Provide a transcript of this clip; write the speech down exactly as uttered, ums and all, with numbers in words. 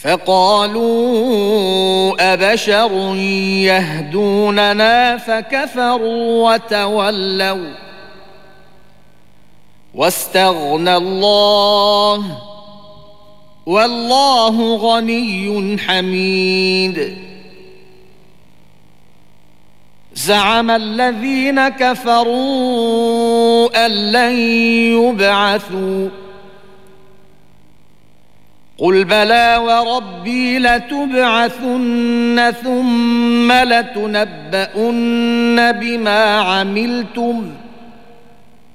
فقالوا أبشر يهدوننا فكفروا وتولوا واستغنى الله والله غني حميد. زعم الذين كفروا أن لن يبعثوا قل بلى وربي لتبعثن ثم لتنبؤن بما عملتم